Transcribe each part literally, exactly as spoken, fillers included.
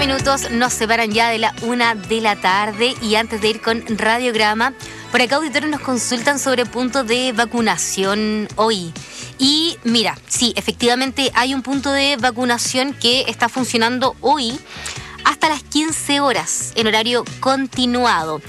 minutos nos separan ya de la una de la tarde y antes de ir con Radiograma, por acá auditores nos consultan sobre puntos de vacunación hoy. Y mira, sí, efectivamente hay un punto de vacunación que está funcionando hoy hasta las quince horas en horario continuado.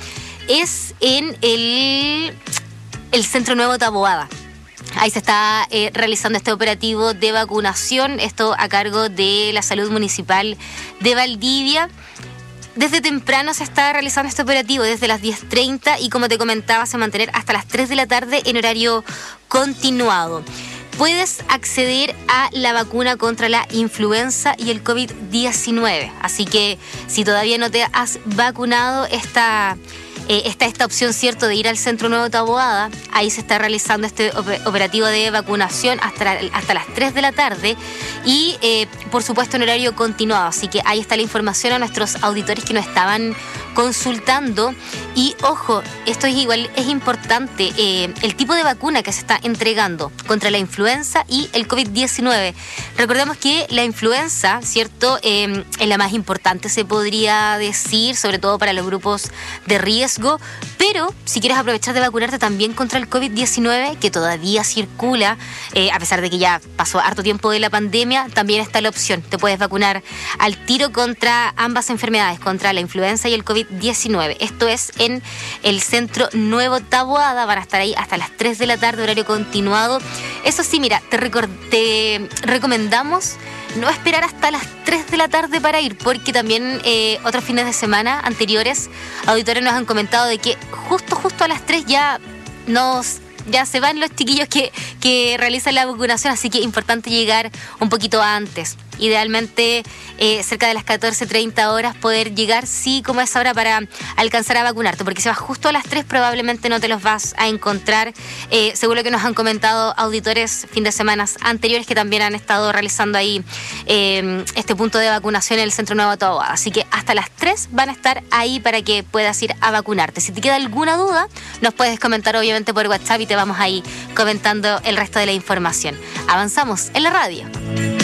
Es en el, el Centro Nuevo Taboada. Ahí se está eh, realizando este operativo de vacunación, esto a cargo de la Salud Municipal de Valdivia. Desde temprano se está realizando este operativo, desde las diez treinta y como te comentaba, se va a mantener hasta las tres de la tarde en horario continuado. Puedes acceder a la vacuna contra la influenza y el covid diecinueve, así que si todavía no te has vacunado, esta... Eh, está esta opción, cierto, de ir al Centro Nuevo Taboada. Ahí se está realizando este operativo de vacunación hasta, la, hasta las tres de la tarde y, eh, por supuesto, en horario continuado. Así que ahí está la información a nuestros auditores que nos estaban consultando. Y, ojo, esto es igual, es importante, eh, el tipo de vacuna que se está entregando contra la influenza y el covid diecinueve. Recordemos que la influenza, ¿cierto?, eh, es la más importante, se podría decir, sobre todo para los grupos de riesgo. Pero si quieres aprovechar de vacunarte también contra el covid diecinueve, que todavía circula, eh, a pesar de que ya pasó harto tiempo de la pandemia, también está la opción. Te puedes vacunar al tiro contra ambas enfermedades, contra la influenza y el covid diecinueve. Esto es en el Centro Nuevo Taboada. Van a estar ahí hasta las tres de la tarde, horario continuado. Eso sí, mira, te, record- te recomendamos no esperar hasta las tres de la tarde para ir, porque también eh, otros fines de semana anteriores, auditores nos han comentado de que justo, justo a las tres ya nos... ya se van los chiquillos que, que realizan la vacunación, así que es importante llegar un poquito antes. Idealmente eh, cerca de las catorce treinta horas poder llegar, sí, como es ahora, para alcanzar a vacunarte, porque si vas justo a las tres probablemente no te los vas a encontrar, eh, seguro que nos han comentado auditores fin de semanas anteriores que también han estado realizando ahí eh, este punto de vacunación en el Centro Nuevo Taboada. Así que hasta las tres van a estar ahí para que puedas ir a vacunarte. Si te queda alguna duda, nos puedes comentar obviamente por WhatsApp y te vamos ahí comentando el resto de la información. Avanzamos en la radio.